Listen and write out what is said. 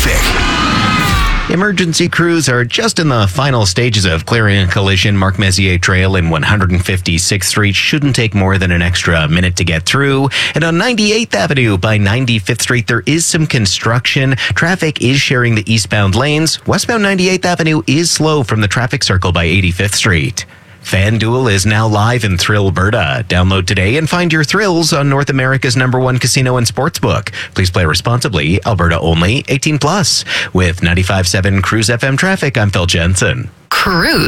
traffic. Emergency crews are just in the final stages of clearing a collision. Mark Messier Trail in 156th Street shouldn't take more than an extra minute to get through. And on 98th Avenue by 95th Street, there is some construction. Traffic is sharing the eastbound lanes. Westbound 98th Avenue is slow from the traffic circle by 85th Street. FanDuel is now live in Thrillberta. Download today and find your thrills on North America's #1 casino and sportsbook. Please play responsibly. Alberta only. 18+. With 95.7 Cruise FM traffic, I'm Phil Jensen. Cruise.